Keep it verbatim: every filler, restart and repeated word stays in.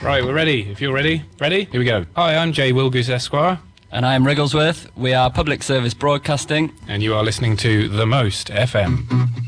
Right, we're ready. If you're ready, ready? Here we go. Hi, I'm Jay Wilgoose Esquire. And I'm Wrigglesworth. We are Public Service Broadcasting. And you are listening to The Most F M.